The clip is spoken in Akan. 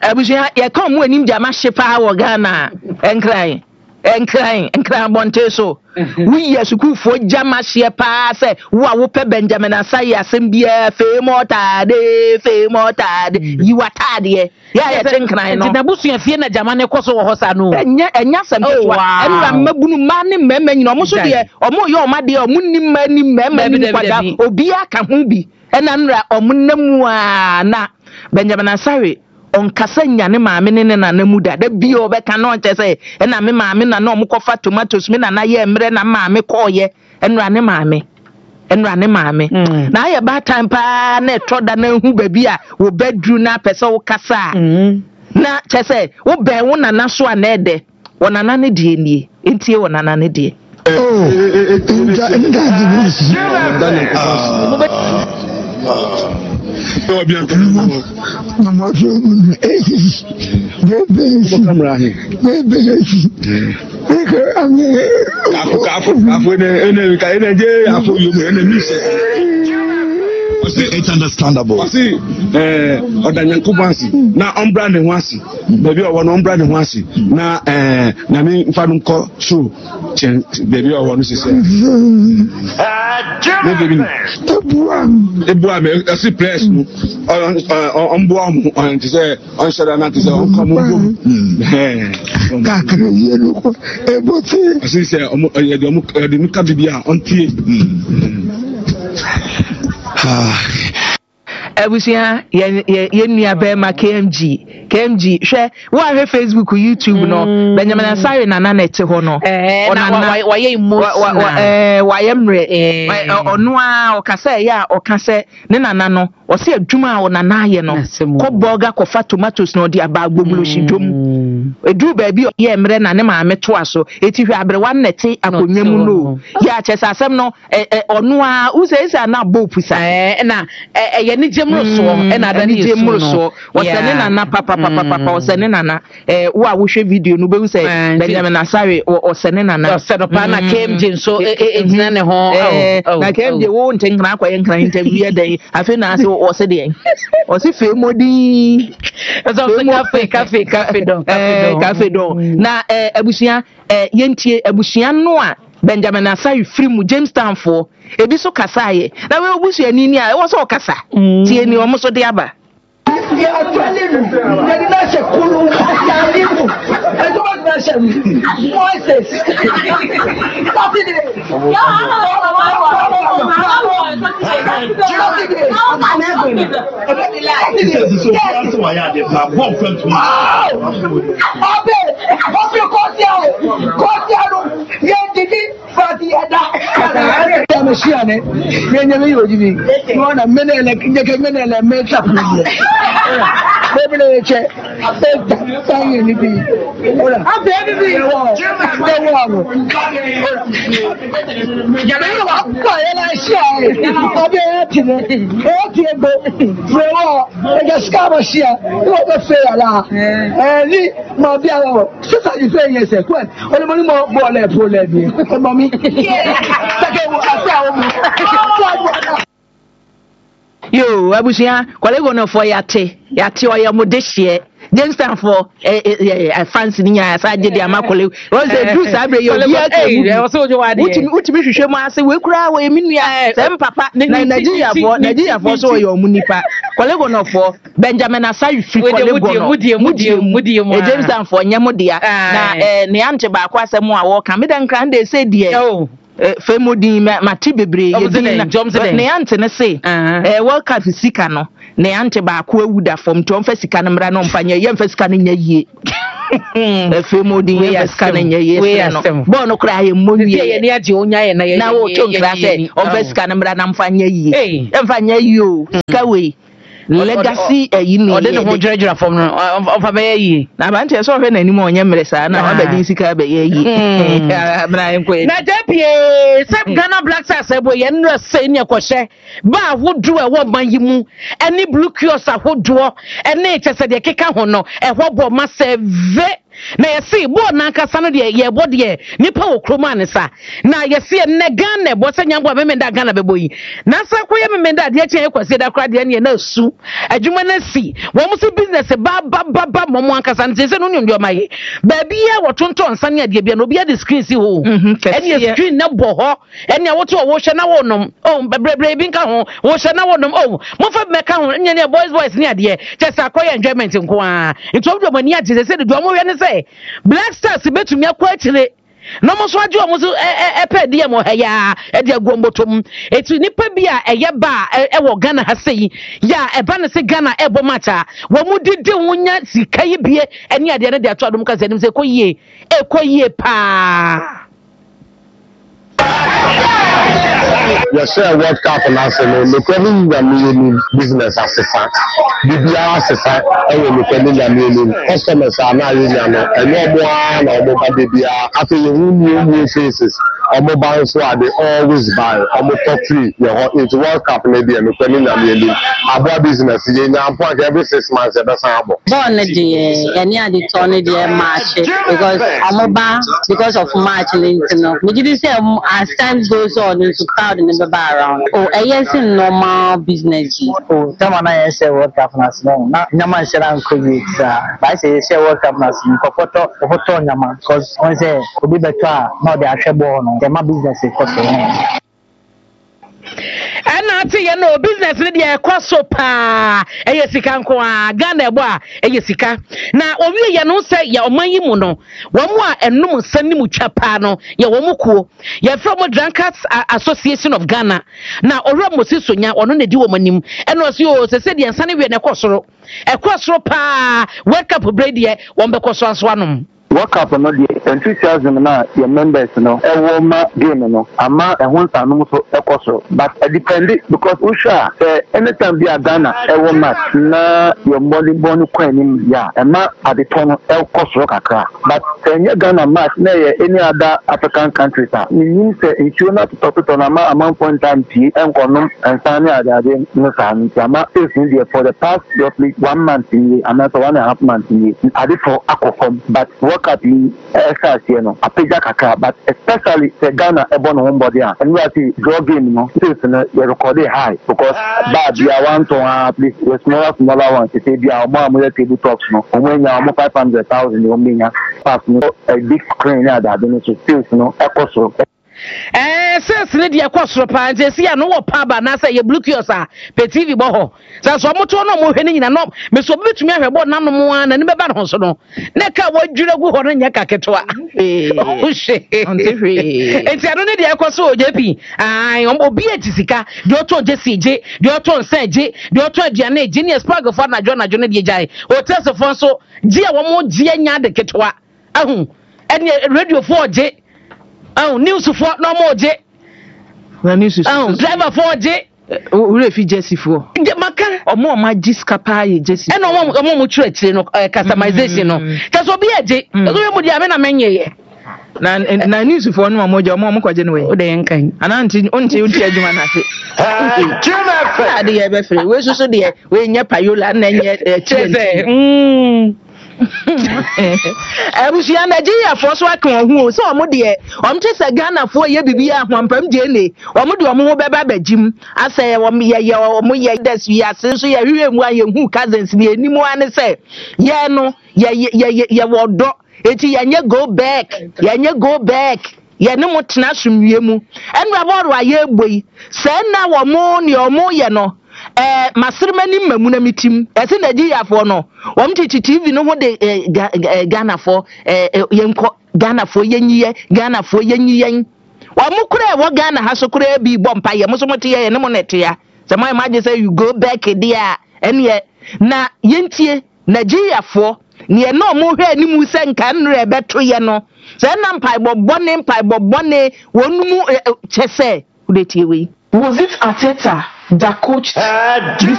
abusia ye come mu anim jama shepa wo Ghana enkran bonte so we yasuku fo jama shepa se wo a wo pe Benjamin Asai asem bia fe motade you atade ya ye tenkran no na busu afie na jama ne koso wo hosa no enya sempewa enra mabunu ma ne mmemme nyina omo so de omo ye oma de omo nim ma nim mmemme nim kwada obi aka ho bi ena nra omo namu a na Benjamin Asai on kasa nyane maame ne na namu da bi obeka na onche se na me maame na no mkofa tomatoes me na ye mre na maame koye enra ne maame na ye ba time pa na etoda na hu baby a wo bedru na pese wo kasa na chese wo ben wo nana so a na ede wo nana ne die nie entie wo nana ne die Oh, bien. It's understandable. See, na umbrella wansi, baby, I want umbrella wansi. Na me fadum call show, baby, I want to say. I see press. On boam on to say on shall not to say on come on. I see, say, the Mukabia on T. Abusia ye nua be ma KMG hwe wo ahwe Facebook YouTube no Benjamin Asai na te ho no ona wa ye emotion wa ye mre ono a okasa ya okase ne nana no o se adwuma a onana ye no ko burger ko fa tomatoes no di aba gbogbo shi dwom edu ba bi ye mre na ne maame to aso eti hwe abre wan nete akonwa mu no ya chese asem no ono a usese na bopusa na ye ni jemroso na da ni jemroso wasane nana papa wasane nana wo a wo hwe video no be wu say Benjamin Asai wasane nana wasane pa na KMG so ejina ne ho na KMG wo ntenkra akwa ye nkran interview dey afi na ase wo se dey o se fe modi so cafe don na abusia yentie abusia no a Benjamin Asai free mu Jamestown for ebi so kasa ye na we obusia ni a wo so kasa tie ni omo so de aba ya twalimu ya dinashe kulu ya limu ezo dinashe voices yo abusia kolego no for yate oya modehie Jamestown for fancy ni nya asaje di amakole o se do sabre yo bia utimi hwehwe mu ase we kura we minua sem papa na Nigeria for so yo munipa kolego no for Benjamin Asai free kolego no mudi Jamestown for nyamodia na ne ante ba kwa asem a wo ka me dan kran de se die femodi mati bebre ne ante ne se welcome fisika no ne ante ba ko awuda fom to mfa sika no mra no mpanya ye mfa sika no nya yie femodi ye sika no nya yie no bo no kra ye monwie ye ne age onya ye na wo to kra se mfa sika no mra na mfa nya yie mfa nya yie o kawe legacy yini ode no ho dwerejura fom no ofa be yi na ba nte so hwe na anim onye mre sa na ba din sika be yi abra enko na jepie sep Ghana Black Stars ebo ye nra se ne kwhye ba hodo e wo ban yi mu eni blue kiosk ahodo eni chese de keka ho no e ho bo ma seve na yesi bo na nkasa no de ye bo de nipa wo kroma ne sa na yesi ne Ghana bo se nyambo memenda Ghana beboyi na sa koye memenda de achen ekwase da kra de ne na su adwuma na si wo mo so business ba mo nkasa ne se no nyum de omaye ba bia wo tonton nsa ne de bia no bia de screen si ho ene screen na bo ho ene wo to wo hwe na wo nom bebre bi nka ho wo hwe na wo nom mo fa meka ho ene ne boys ne ade chesa koye enjoyment nko a nto do mani ade se de do mo we ne se Black Stars betumi akwa akire no mo so age o mo so epe de mo haya e de agombotom etu nipa bia eye ba e wo Ghana ha sei ya e ba ne se Ghana e bo macha wo mu didi wonya sika yi bie ene ade ne de ato adom ka se nim se koyie pa Yes, sir. World Cup and I say no. Look, any business as a fact. BBR as a fact. Look, any customers are not really and no more or more BBR. After you new faces, or mobile so they always buy. Or more top free. It's World Cup maybe and look, any about business. You know, every 6 months that's how. Born any of the Tony the March because of March, you know. We didn't say as time goes on, into crowd in the bar around. Oh, yes, in normal business. Oh, someone I say World Cup no. No man said I'm create. I say World Cup national. Photo Nama, because I say we be better. Now they are shareborn. They my business is costing. And I tell you no business ni dey kwaso pa sika nko a Ghana ebo a sika na owie ye no say ya omanyi mu no wo mu a enum sani mu twa pa no ye wo mu kuo ye from Drinkers Association of Ghana na owura Mosisonya ono na di wo manim eno so o se de nsane we na ekosoro pa wake up bread ye wo mbekosoro anso anom World Cup no the enthusiasm na your members no e wo ma game no ama e ho nsa no so ekoso but it depend because usha anytime be a Ghana e wo match na your money born kwanim ya e ma adeton no ekoso kakra but any Ghana match na any other African countries mean say insurance to na ma amount point time ti enkonom ensane ade no san ama is in for the past roughly 1 month and another 1.5 months ade for akofom but Kapi extra no apeja kakra but especially the Ghana ebon homebody and we see draw game no since we record high because bad we want to please the smaller one to say be our mom table talks no when you 500,000 you mean pass no a big screen that don't so still no echo sense ne de kwasoro pa nje si ya no wo pa ba na say ye blue kiosk a pe TV bo ho sa so mo to no mo hwe ni nyina no me so betumi ahwe bo na no mo an na ne be ba no so no ne ka wadwure gu ho no nya kaketo a o she enti ano ne de kwaso JP ai obi etisika de oto je sije de oto nsa je de oto aduane je ne spag for na jo ne de jai hotel so fon so je a wo mo je nya de ketwa ahu ene radio 4 je news for no more je na news driver for je we fi Jesse for maka omo ma jiskapa ye Jesse e no omo mo chire no customization no kaso bi eje so mo dia me na menye ye na news for no mo je omo kwaje no we o de nkan ananti onti adwuma na se ade ye be free we so de we nya payola na nye chire Ebusia Nigeria for so aka hu so omo de omte Ghana for ye bibia ahwampam je ne omo de omo beba bajim asa omo ye omo ye das wi ase so ye hwe mu aye hu cousins ni enimu ane se ye no ye wodo eti ye go back ye ne mutena sumwie mu enu aboru aye egboi se na wo mo ne omo ye no masirmani mamu na mitim ese Nigeria for no womtiti TV no ho de Ghana for yenko Ghana for yenyiye Ghana for yenyiyen wamukura wo Ghana ha so kura bi bompa ye musomote ye ne mo nete ya se my imagine say you go back there ene na yentie Nigeria for ne no mo hwe ani mu se nka nre beto ye no se na mpai bobone wonumu chese udetie we was it Arteta that coached